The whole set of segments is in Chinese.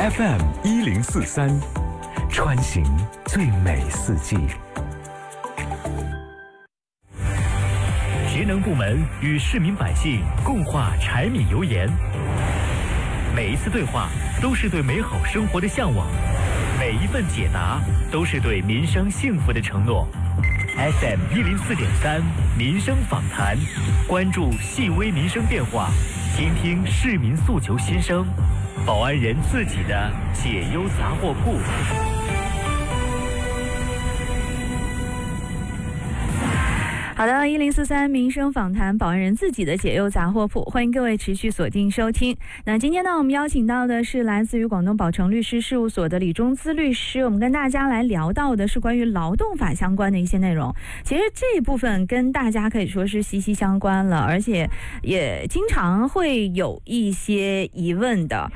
FM1043，穿行最美四季。节能部门与市民百姓共话柴米油盐，每一次对话都是对美好生活的向往，每一份解答都是对民生幸福的承诺。FM104.3民生访谈，关注细微民生变化，倾听市民诉求心声，保安人自己的解忧杂货铺。 好的，1043民生访谈，保安人自己的解忧杂货铺，欢迎各位持续锁定收听。那今天呢，我们邀请到的是来自于广东宝成律师事务所的李中资律师，我们跟大家来聊到的是关于劳动法相关的一些内容。其实这一部分跟大家可以说是息息相关了，而且也经常会有一些疑问的。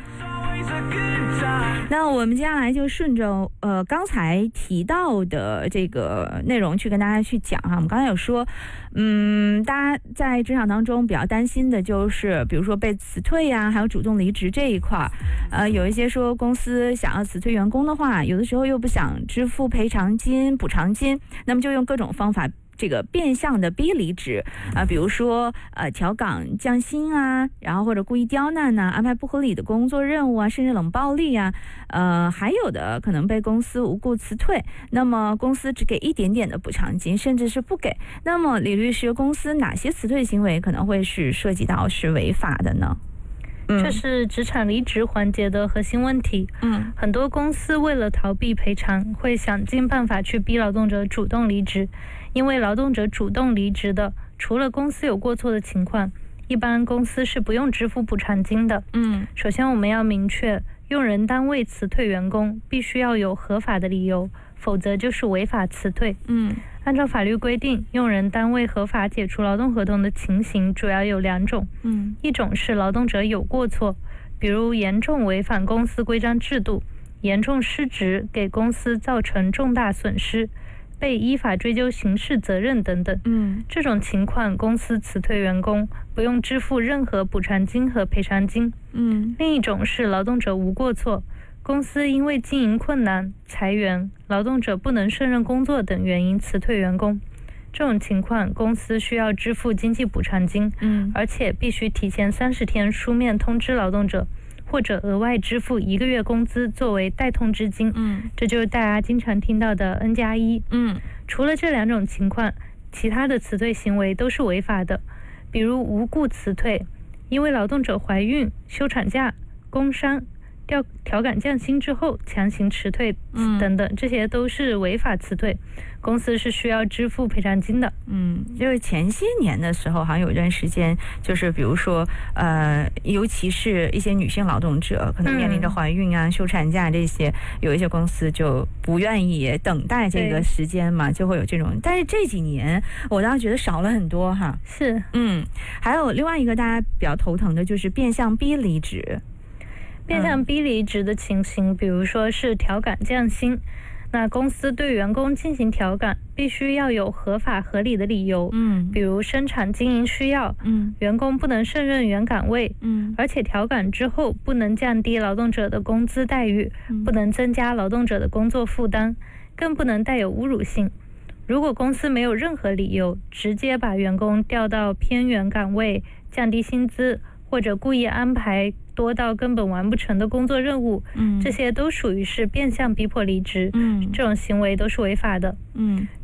那我们接下来就顺着刚才提到的这个内容去跟大家去讲哈。我们刚才有说，大家在职场当中比较担心的就是，比如说被辞退呀，还有主动离职这一块。有一些说公司想要辞退员工的话，有的时候又不想支付赔偿金、补偿金，那么就用各种方法。这个变相的逼离职比如说调岗降薪啊，然后或者故意刁难啊，安排不合理的工作任务啊，甚至冷暴力啊，还有的可能被公司无故辞退，那么公司只给一点点的补偿金，甚至是不给。那么李律师，公司哪些辞退行为可能会是涉及到是违法的呢？ 这是职场离职环节的核心问题。很多公司为了逃避赔偿，会想尽办法去逼劳动者主动离职。因为劳动者主动离职的，除了公司有过错的情况，一般公司是不用支付补偿金的。首先我们要明确，用人单位辞退员工必须要有合法的理由，否则就是违法辞退。按照法律规定，用人单位合法解除劳动合同的情形主要有两种。一种是劳动者有过错，比如严重违反公司规章制度，严重失职，给公司造成重大损失，被依法追究刑事责任等等。这种情况公司辞退员工不用支付任何补偿金和赔偿金。另一种是劳动者无过错，公司因为经营困难、裁员、劳动者不能胜任工作等原因辞退员工。这种情况公司需要支付经济补偿金，而且必须提前30天书面通知劳动者，或者额外支付1个月工资作为代通知金。这就是大家经常听到的 N+1。除了这两种情况，其他的辞退行为都是违法的，比如无故辞退，因为劳动者怀孕、休产假、工伤、调岗降薪之后强行辞退等等，这些都是违法辞退，公司是需要支付赔偿金的。 就是前些年的时候，好像有一段时间，就是比如说尤其是一些女性劳动者，可能面临着怀孕啊、休产假这些，有一些公司就不愿意等待这个时间嘛，就会有这种。但是这几年我倒觉得少了很多哈。 是。 还有另外一个大家比较头疼的就是变相逼离职。 变相逼离职的情形，比如说是调岗降薪，那公司对员工进行调岗必须要有合法合理的理由。比如生产经营需要，员工不能胜任原岗位，而且调岗之后不能降低劳动者的工资待遇，不能增加劳动者的工作负担，更不能带有侮辱性。如果公司没有任何理由，直接把员工调到偏远岗位，降低薪资，或者故意安排多到根本完不成的工作任务，这些都属于是变相逼迫离职，这种行为都是违法的。